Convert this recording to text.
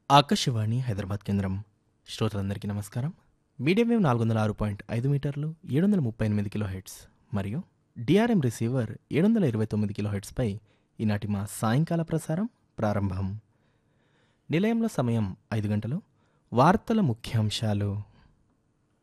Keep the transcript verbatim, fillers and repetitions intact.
ఆకాశవాణి హైదరాబాద్ కేంద్రం. శ్రోతలందరికీ నమస్కారం. మీడియం వేవ్ నాలుగు వందల ఆరు పాయింట్ ఐదు మీటర్లు ఏడు వందల ముప్పై ఎనిమిది కిలో హెడ్స్ మరియు డిఆర్ఎం రిసీవర్ ఏడు వందల ఇరవై తొమ్మిది కిలో హెడ్స్పై ఈనాటి మా సాయంకాల ప్రసారం ప్రారంభం. నిలయంలో సమయం ఐదు గంటలు. వార్తల ముఖ్యాంశాలు.